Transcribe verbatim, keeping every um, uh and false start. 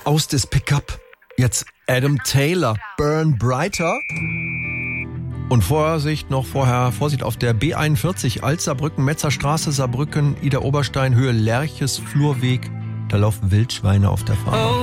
aus des Pickup. Jetzt Adam Taylor, Burn Brighter. Und Vorsicht noch vorher, Vorsicht auf der B einundvierzig, Alzerbrücken, Metzerstraße, Saarbrücken, Ida Oberstein, Höhe Lerches, Flurweg. Da laufen Wildschweine auf der Fahrbahn.